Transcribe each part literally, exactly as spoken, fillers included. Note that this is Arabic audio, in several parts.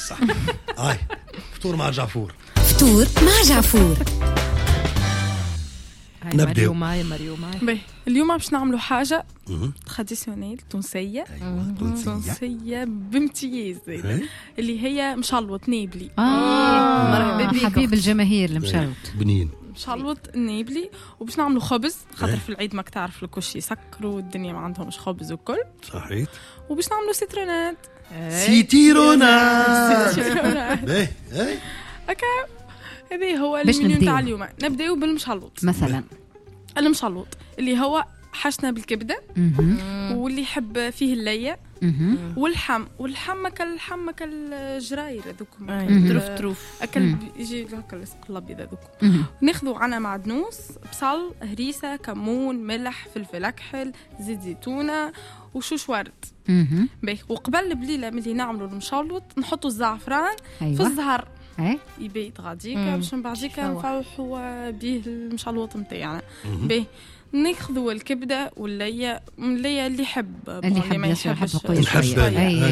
صح. هاي فطور مع جعفور. فطور مع جعفور. نبدأ معي مريوم معي. باهي اليوم باش نعملوا حاجه تراديسيونيل تونسيه. أيوة. تونسية. تونسيه بامتياز اللي هي مشلوط نابلي. آه. مرحبا بك حبيب الجماهير المشلوط بنين مشلوط نابلي. وباش نعملوا خبز خاطر في العيد ما تعرف الكل يسكروا والدنيا ما عندهمش خبز وكل. صحيت. وباش نعملوا سيترونات. سيتيرونات. باهي هاي هكا هذا هو المنيو تاع اليوم. نبداو بالمشلوط مثلا. المشلوط اللي هو حشنا بالكبده واللي يحب فيه اللية واللحم واللحم كاللحم كالجراير هذوك تروف تروف اكل يجي هكا الاسق الابيض هذوك. ناخذوا عنا معدنوس بصل هريسه كمون ملح فلفل اكحل زيت زيتونه وشوش ورد. باهي وقبل بليله ملي نعملوا المشلوط نحطوا الزعفران أيوة. في الزهر ايه يبيت غاديكا باش من بعديك نفوحوا به المشلوط نتاعنا. باهي ناخذوا الكبده والليه اللي اللي يحب اللي يحب ما يحبش نحب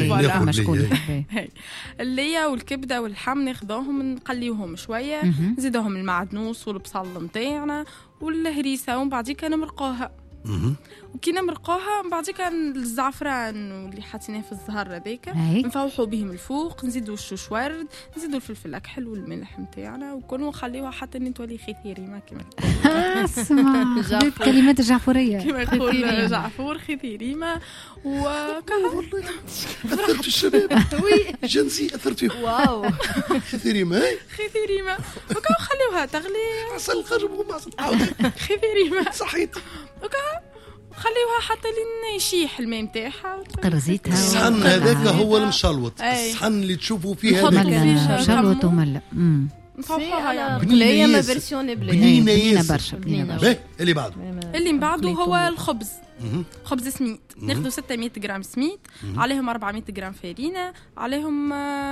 اي الليه والكبده واللحم ناخذوهم نقليوهم شويه نزيدوهم المعدنوس والبصل نتاعنا والهريسه ومن بعديك نمرقوها. وكي نمرقوها من بعد كان الزعفران واللي حاطينه في الزهر هذاك نفوحوا بهم الفوق نزيدوا الشوش ورد نزيدوا الفلفل الاكحل والملح نتاعنا وكل نخليوها حتى نتولي خيثيريمه كما اسمع كلمات الجعفوريه كما يقول جعفور خيثيريمه وكهو اثرت في الشباب. وي جنسي اثرت فيه. واو خيثيريمه خيثيريمه وكهو خليوها تغلي عسل خرب وما خيثيريمه صحيت. خليوها حتى لين يشيح الماء نتاعها قرزيتها. الصحن هذاك هو المشلوط. الصحن اللي تشوفوا فيه هذاك مشلوط وملا. امم نفوحوها بنينه ما فيرسيون بنينه برشا بنينه. باهي اللي بعده اللي من بعده هو الخبز. خبز سميد ناخذوا ستمية غرام سميد عليهم أربعمية غرام فارينة عليهم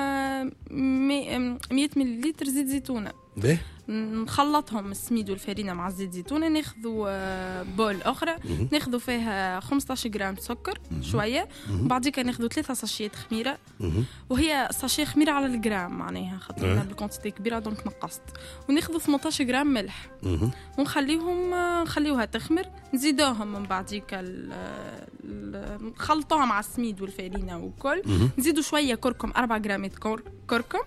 مية مليلتر زيت زيتونة. باهي نخلطهم السميد والفارينة مع الزيت زيتونة. ناخذوا بول أخرى ناخذوا فيها خمسطاش غرام سكر شوية بعديك ناخذوا ثلاثة ساشيات خميرة وهي ساشيه خميرة على الجرام معناها خاطرنا بالكونتيتي كبيرة دونك نقصت. وناخذوا ثمانية عشر غرام ملح ونخليهم نخليوها تخمر نزيدوهم من بعديك نخلطوها مع السميد والفارينة وكل نزيدوا شوية كركم أربعة غرامات كركم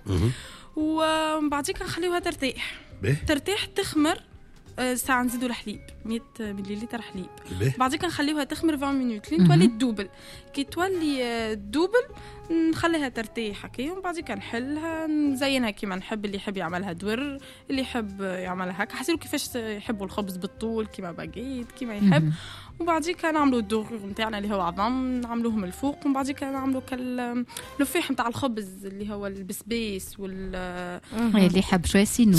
ومن بعديك نخليوها ترتاح. ترتاح تخمر ساعة نزيدوا الحليب مية مليلتر حليب بعديك نخليوها تخمر عشرين مينوت لين تولي الدوبل. كي تولي الدوبل نخليها ترتاح هكا ومن بعديك نحلها نزينها كيما نحب. اللي يحب يعملها دور اللي يحب يعملها هكا حسيروا كيفاش يحبوا الخبز بالطول كيما باقيت كيما يحب. وبعديك نعملوا الدور نتاعنا اللي هو عظم نعملوهم الفوق ومن بعديك نعملوا كال لفاح نتاع الخبز اللي هو البسبيس وال اللي يحب شويه سينوج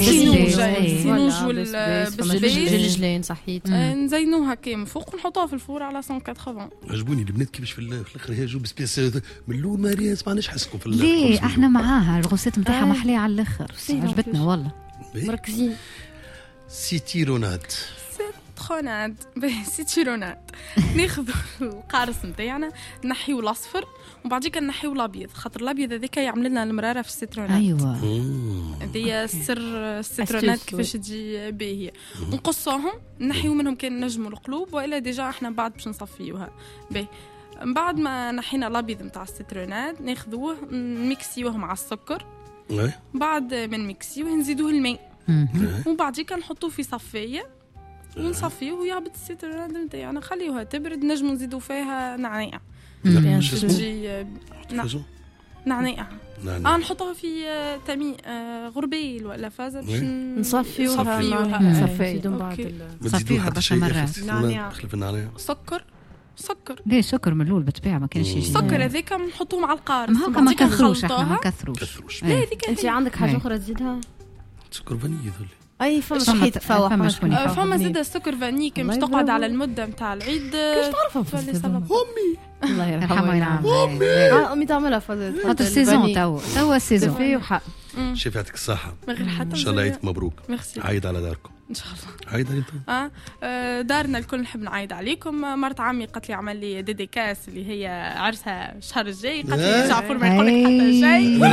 سينوج والبسبيس الجلجلين صحيت نزينوها كيما فوق ونحطوها في الفور على مية وثمانين. عجبوني البنات كيفاش في الاخر هي جو بسبيس من الاول ما نسمعناش حسكم في ليه احنا معاها الغوسات نتاعها محليه على الاخر عجبتنا والله مركزين. سيتيرونات تخونات سيتيرونات ناخذوا القارص نتاعنا نحيو الاصفر وبعديك نحيو الابيض خاطر الابيض هذاك يعمل لنا المراره في السيترونات. ايوه هذه سر السيترونات كيفاش تجي باهيه. نقصوهم نحيو منهم كان نجموا القلوب والا ديجا احنا بعد باش نصفيوها. باهي من بعد ما نحينا الابيض نتاع السيترونات ناخذوه نميكسيوه مع السكر. بعد من ميكسيوه نزيدوه الماء وبعديك نحطوه في صفايه ونصفيه ويهبط السيترونات نتاعنا نخليوها تبرد نجموا نزيدوا فيها نعناع. تجي نعناع اه نحطوها في تمي غربيل ولا فازه باش نصفيوها نصفيو بعد نصفيوها باش مرات تخلف النعناع سكر سكر ليه سكر من الاول بالطبيعه ما كانش يجي سكر هذاك نحطوه مع القارص ما كثروش احنا ما كثروش. لا هذيك انت عندك حاجه اخرى تزيدها سكر فانيليا ذولي اي فما شحيت تفوح فما زيد السكر فاني كي باش تقعد على المده نتاع العيد كيفاش تعرفها امي الله يرحمها ينعم امي امي تعملها فضل خاطر السيزون تو تو السيزون فيه وحق. شوف يعطيك الصحه من غير حتى ان شاء الله عيد مبروك. ميرسي. عيد على داركم ان شاء الله. عيد انت اه دارنا الكل نحب نعيد عليكم. مرت عمي قالت لي عمل لي ديديكاس اللي هي عرسها الشهر الجاي قالت لي جعفر ما يقول لك حتى شيء